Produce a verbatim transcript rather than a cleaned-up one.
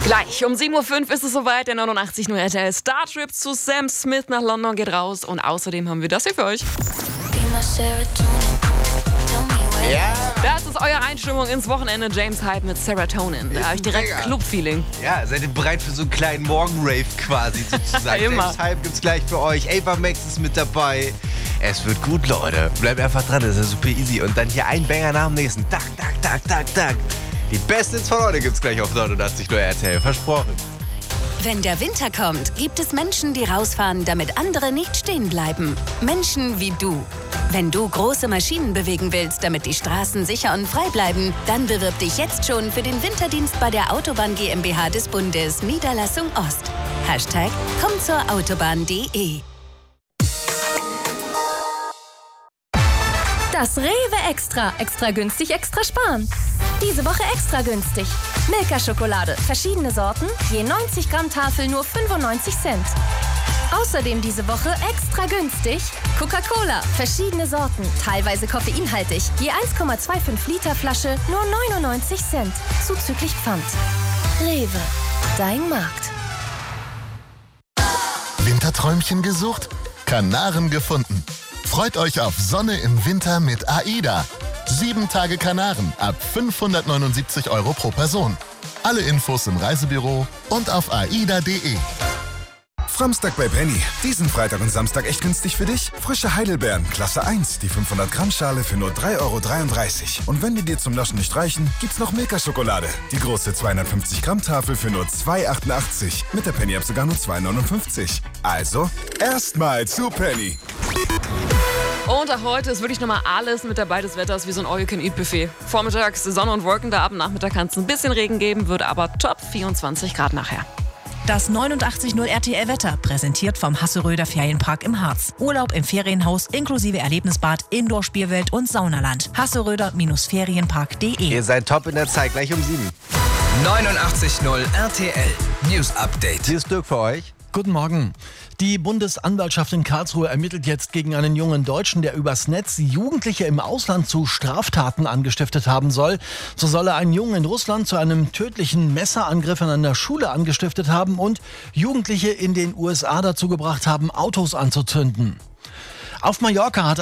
Gleich um sieben Uhr fünf ist es soweit, der neunundachtzig Komma null R T L Star Trip zu Sam Smith nach London geht raus und außerdem haben wir das hier für euch. Ja. Das ist eure Einstimmung ins Wochenende. James Hype mit Serotonin. Da habe ich direkt Club-Feeling. Ja, seid ihr bereit für so einen kleinen Morgenrave quasi sozusagen? Immer. James Hype gibt's gleich für euch. Ava Max ist mit dabei. Es wird gut, Leute. Bleibt einfach dran, das ist super easy. Und dann hier ein Banger nach dem nächsten. Tak, tak, tak, tak, tak. Die besten von heute gibt's gleich auf neunundachtzig Komma null R T L. Versprochen. Wenn der Winter kommt, gibt es Menschen, die rausfahren, damit andere nicht stehen bleiben. Menschen wie du. Wenn du große Maschinen bewegen willst, damit die Straßen sicher und frei bleiben, dann bewirb dich jetzt schon für den Winterdienst bei der Autobahn GmbH des Bundes, Niederlassung Ost. Hashtag komm zur Autobahn punkt de. Das Rewe Extra. Extra günstig, extra sparen. Diese Woche extra günstig. Milka-Schokolade, verschiedene Sorten, je neunzig Gramm Tafel nur fünfundneunzig Cent. Außerdem diese Woche extra günstig Coca-Cola, verschiedene Sorten, teilweise koffeinhaltig, je eins Komma fünfundzwanzig Liter Flasche nur neunundneunzig Cent, zuzüglich Pfand. Rewe, dein Markt. Winterträumchen gesucht? Kanaren gefunden. Freut euch auf Sonne im Winter mit AIDA. Sieben Tage Kanaren ab fünfhundertneunundsiebzig Euro pro Person. Alle Infos im Reisebüro und auf aida punkt de. Samstag bei Penny. Diesen Freitag und Samstag echt günstig für dich? Frische Heidelbeeren, Klasse eins, die fünfhundert Gramm Schale für nur drei Euro dreiunddreißig. Und wenn die dir zum Naschen nicht reichen, gibt's noch Milka-Schokolade. Die große zweihundertfünfzig Gramm Tafel für nur zwei Euro achtundachtzig. Mit der Penny-App sogar nur zwei Euro neunundfünfzig. Also, erstmal zu Penny. Und auch heute ist wirklich nochmal alles mit dabei. Das Wetter ist wie so ein All-You-Can-Eat-Buffet. Vormittags Sonne und Wolken, da ab Nachmittag kann es ein bisschen Regen geben, wird aber top vierundzwanzig Grad nachher. Das neunundachtzig Komma null R T L-Wetter, präsentiert vom Hasseröder Ferienpark im Harz. Urlaub im Ferienhaus inklusive Erlebnisbad, Indoor-Spielwelt und Saunaland. hasseröder Ferienpark punkt de. Ihr seid top in der Zeit, gleich um sieben. neunundachtzig Komma null R T L News Update. Hier ist Dirk für euch. Guten Morgen. Die Bundesanwaltschaft in Karlsruhe ermittelt jetzt gegen einen jungen Deutschen, der übers Netz Jugendliche im Ausland zu Straftaten angestiftet haben soll. So soll er einen Jungen in Russland zu einem tödlichen Messerangriff an einer Schule angestiftet haben und Jugendliche in den U S A dazu gebracht haben, Autos anzuzünden. Auf Mallorca hat